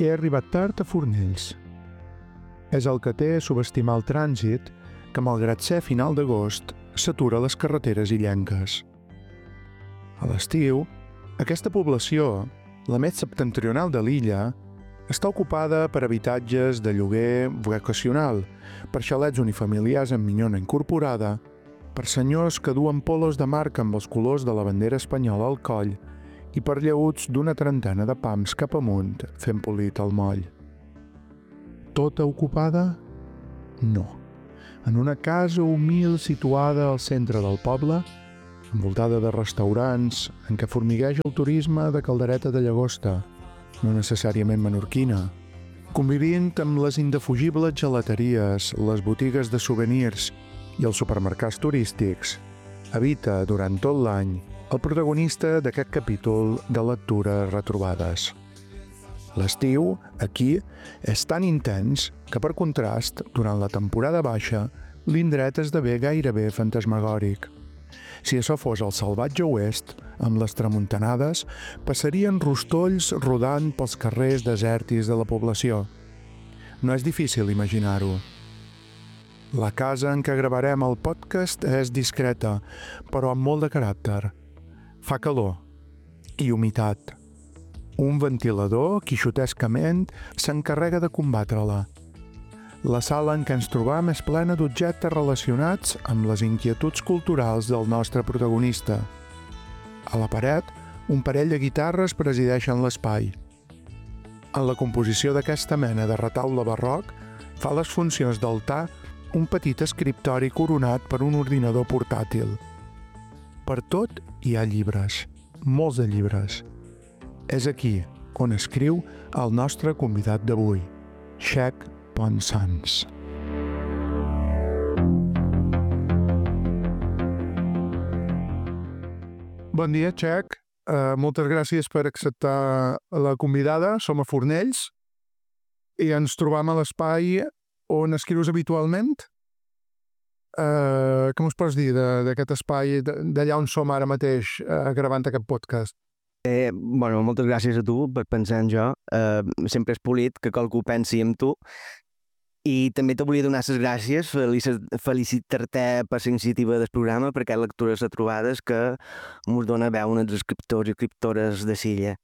he arribat tard a Fornells. És el que té subestimar el trànsit que, malgrat ser final d'agost, s'atura a les carreteres illenques. A l'estiu, aquesta població, la més septentrional de l'illa, està ocupada per habitatges de lloguer vocacional, per xalets unifamiliars amb minyona incorporada, per senyors que duen polos de marca amb els colors de la bandera espanyola al coll i per lleuts d'una trentena de pams cap amunt fent polit al moll. Tota ocupada? No. En una casa humil situada al centre del poble, envoltada de restaurants en què formigueja el turisme de caldereta de llagosta, no necessàriament menorquina, convivint amb les indefugibles gelateries, les botigues de souvenirs i els supermercats turístics, habita durant tot l'any el protagonista d'aquest capítol de Lectures Retrobades. L'estiu, aquí, és tan intens que, per contrast, durant la temporada baixa, l'indret esdevé gairebé fantasmagòric. Si això fos el salvatge oest, amb les tramuntanades, passarien rostolls rodant pels carrers desèrtics de la població. No és difícil imaginar-ho. La casa en què gravarem el podcast és discreta, però amb molt de caràcter. Fa calor i humitat. Un ventilador, quixotescament, s'encarrega de combatre-la. La sala en què ens trobam és plena d'objectes relacionats amb les inquietuds culturals del nostre protagonista. A la paret, un parell de guitarres presideixen l'espai. En la composició d'aquesta mena de retaule barroc, fa les funcions d'altar un petit escriptori coronat per un ordinador portàtil. Per tot hi ha llibres, molts de llibres. És aquí on escriu el nostre convidat d'avui, Chec Ponsans. Bon dia, Chec. Moltes gràcies per acceptar la convidada. Som a Fornells i ens trobam a l'espai on escrius habitualment. Què mos pots dir d'aquest espai, d'allà on som ara mateix gravant aquest podcast? Moltes gràcies a tu per pensar en jo. Sempre és polit que qualcú pensi en tu. I també te volia donar les gràcies, felicitar-te per la iniciativa del programa, perquè Lectures Retrobades que mos dona veu als escriptors i escriptores de l'illa.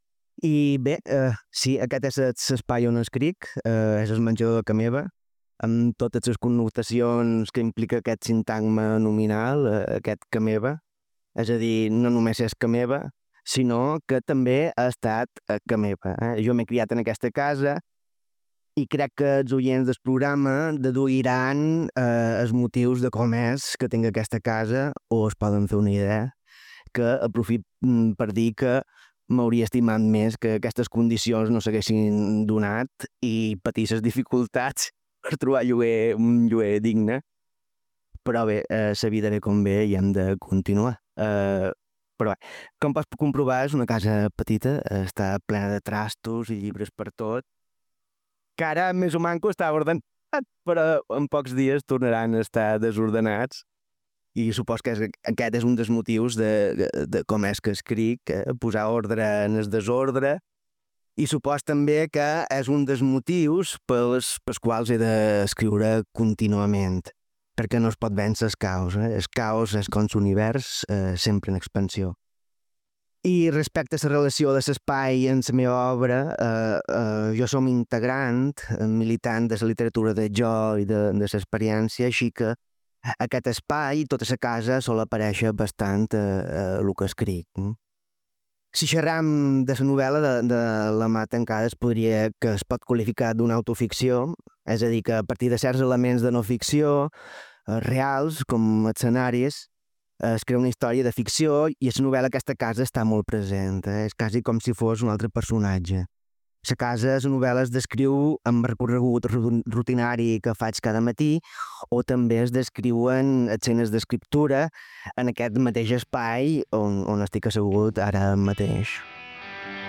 I bé, sí, aquest és l'espai on escric, és el menjador de ca meva, amb totes les connotacions que implica aquest sintagma nominal, aquest ca meva. És a dir, no només és ca meva, sinó que també ha estat ca meva. Jo m'he criat en aquesta casa i crec que els oients del programa deduiran els motius de com és que tinc aquesta casa, o es poden fer una idea, que aprofito per dir que m'hauria estimat més que aquestes condicions no s'haguessin donat i patir les dificultats per trobar un lloguer digne. Però bé, la vida ve com ve i hem de continuar. Però bé, com pots comprovar, és una casa petita, està plena de trastos i llibres per tot, que ara més o manco està ordenat, però en pocs dies tornaran a estar desordenats. I supos que aquest és un dels motius de com és que escric, posar ordre en el desordre. I supos també que és un dels motius pels quals he d'escriure contínuament, perquè no es pot vèncer el caos. El caos és com l'univers, sempre en expansió. I respecte a la relació de l'espai en la meva obra, jo som integrant, militant de la literatura de jo i de l'experiència, així que aquest espai, tota la casa, sol aparèixer bastant el que escric. Si xerram de la novel·la de La mà tancada, que es pot qualificar d'una autoficció, és a dir, que a partir de certs elements de no ficció, reals, com escenaris, es crea una història de ficció i a la novel·la aquesta casa està molt present. És quasi com si fos un altre personatge. La casa, la novel·la es descriu amb recorregut rutinari que faig cada matí, o també es descriuen escenes d'escriptura en aquest mateix espai on estic assegut ara mateix.